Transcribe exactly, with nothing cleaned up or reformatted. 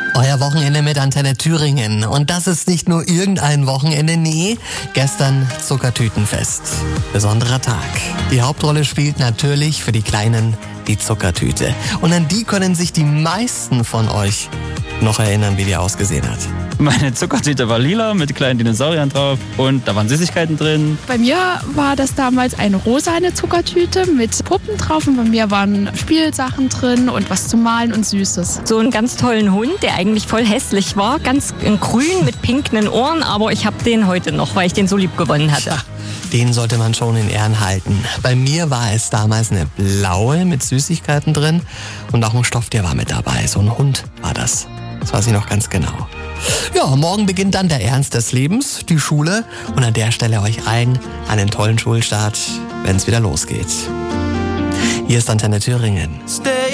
Euer Wochenende mit Antenne Thüringen. Und das ist nicht nur irgendein Wochenende, nee, gestern Zuckertütenfest. Besonderer Tag. Die Hauptrolle spielt natürlich für die Kleinen die Zuckertüte. Und an die können sich die meisten von euch noch erinnern, wie die ausgesehen hat. Meine Zuckertüte war lila mit kleinen Dinosauriern drauf und da waren Süßigkeiten drin. Bei mir war das damals eine rosane Zuckertüte mit Puppen drauf und bei mir waren Spielsachen drin und was zum Malen und Süßes. So einen ganz tollen Hund, der eigentlich voll hässlich war, ganz grün mit pinken Ohren, aber ich habe den heute noch, weil ich den so lieb gewonnen hatte. Ja, den sollte man schon in Ehren halten. Bei mir war es damals eine blaue mit Süßigkeiten drin und auch ein Stofftier war mit dabei. So ein Hund war das. Das weiß ich noch ganz genau. Ja, morgen beginnt dann der Ernst des Lebens, die Schule. Und an der Stelle euch allen einen tollen Schulstart, wenn es wieder losgeht. Hier ist Antenne Thüringen.